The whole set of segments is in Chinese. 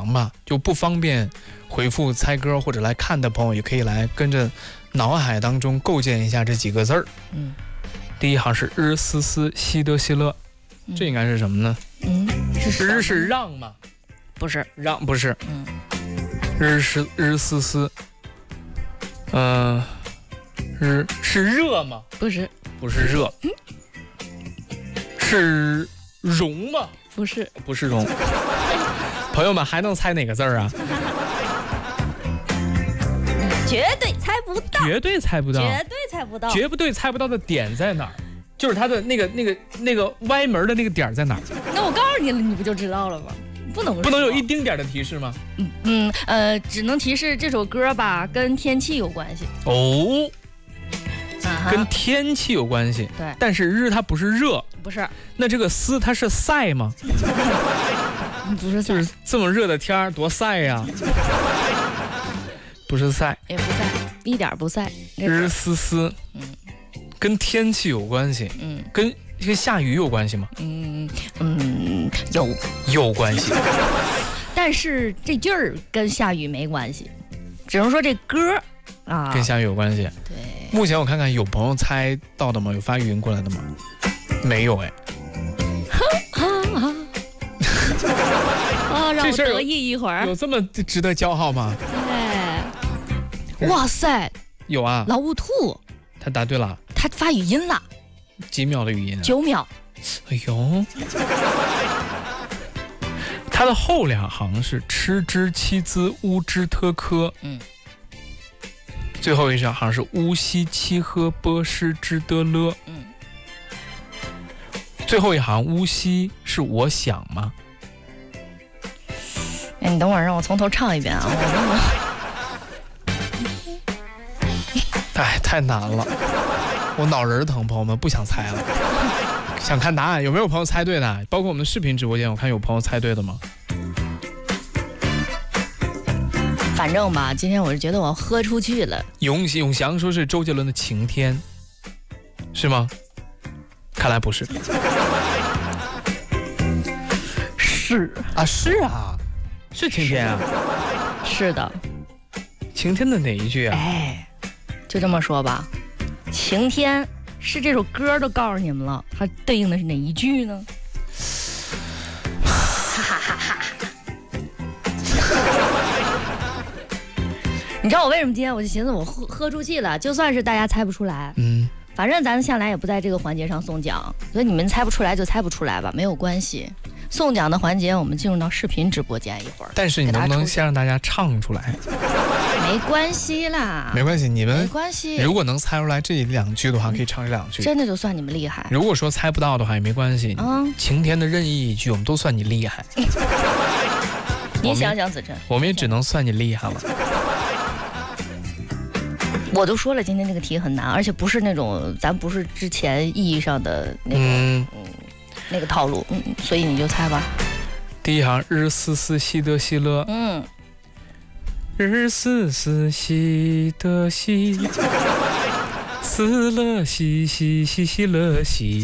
长吧，就不方便回复猜歌或者来看的朋友，也可以来跟着脑海当中构建一下这几个字儿。第一行是日思思，西德西乐，这应该是什么呢？日是让吗？ 不是， 让不是。日思思，日是热吗？ 不是， 不是热。是容吗？ 不是， 不是容。朋友们还能猜哪个字儿啊？ 绝对猜不到， 绝对猜不到， 绝对猜不到， 绝对猜不到的点在哪儿？就是它的那个歪门的那个点在哪儿？ 那我告诉你了，你不就知道了吗？不能有一丁点的提示吗？ 只能提示这首歌吧，跟天气有关系。 哦，跟天气有关系。 对， 但是日它不是热， 不是。 那这个思它是晒吗？ 不是晒， 就是这么热的天儿多晒呀。不是晒， 也不晒，一点不晒。 日思思，跟天气有关系，跟下雨有关系吗？有关系。 但是这句儿跟下雨没关系，只能说这歌啊跟下雨有关系。 对， 目前我看看有朋友猜到的吗？有发语音过来的吗？没有哎。 让我得意一会儿。 有这么值得骄傲吗？ 哇塞， 有啊， 老雾兔， 他答对了， 他发语音了， 几秒的语音啊 ？9秒。 哎呦，他的后两行是吃之妻兹乌之特科，最后一行是乌西七喝波施之德勒，最后一行乌西是我想吗？ 哎，你等会儿让我从头唱一遍啊！ 哎，太难了，我脑仁疼，朋友们不想猜了。想看答案，有没有朋友猜对的？包括我们的视频直播间，我看有朋友猜对的吗？ 反正吧，今天我是觉得我喝出去了。 永祥说是周杰伦的《晴天》，是吗？看来不是。 是啊，是啊，是晴天啊。 是的。 晴天的哪一句啊？ 哎，就这么说吧，晴天是这首歌都告诉你们了，它对应的是哪一句呢？哈哈哈哈！你知道我为什么今天我就寻思我喝出气了，就算是大家猜不出来，反正咱向来也不在这个环节上送奖，所以你们猜不出来就猜不出来吧，没有关系。送奖的环节我们进入到视频直播间一会儿。 但是你能不能先让大家唱出来？ 没关系啦， 没关系，你们没关系。 如果能猜出来这2句的话，可以唱这2句， 真的就算你们厉害。 如果说猜不到的话也没关系，晴天的任意一句我们都算你厉害。 你想想子琛， 我们也只能算你厉害了。 我都说了，今天这个题很难，而且不是那种咱不是之前意义上的那种那个套路，所以你就猜吧。 第一行日思思西德西乐，日思思西德西，思乐西西西西乐西，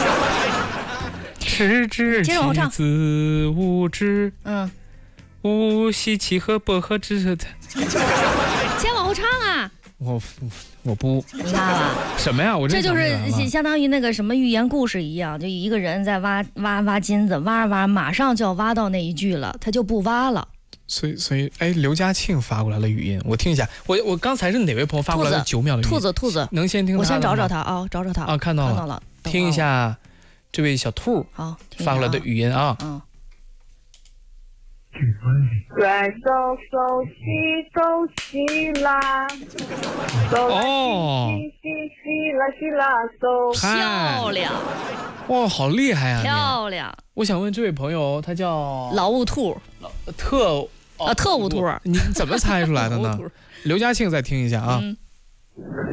吃之妻子乌之，乌西七和薄荷之。 先往后唱啊！ 我不， 你看吧， 什么呀？我这就是相当于那个什么寓言故事一样，就一个人在挖金子，挖马上就要挖到那一句了，他就不挖了。 所以，哎，刘嘉庆发过来了语音，我听一下。我刚才是哪位朋友发过来的9秒的语音？ 兔子， 能先听他我先找他啊，找他啊，看到了，听一下这位小兔好发过来的语音啊。 来走西啦，走西啦走。 漂亮！ 哇，好厉害啊！ 漂亮！ 我想问这位朋友，他叫老雾兔，特雾兔， 你怎么猜出来的呢？刘嘉庆再听一下啊。